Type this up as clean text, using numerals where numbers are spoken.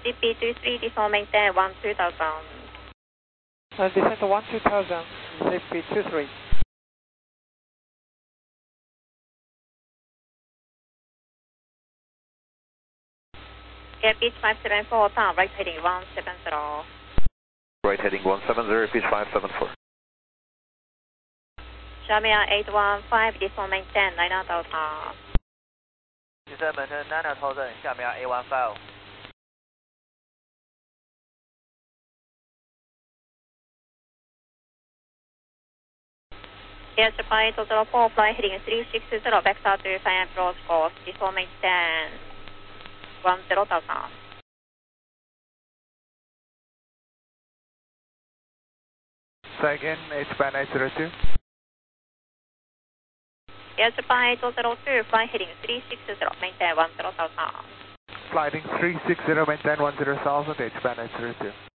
ZP23, descent maintain 12000. Descent 12000, ZP23. Pitch 574, turn right heading 170. Right heading 170, pitch 574. Jamia 815, descent maintain 9000. Descent maintain 9000, Jamia 815. Air Japan 804, fly heading 360, vector to Siam approach course, descent maintain 10,000. Second, H-Band 802. Air Japan 802, fly heading 360, maintain 10,000. Flighting 360, maintain 10,000, H-Band 802.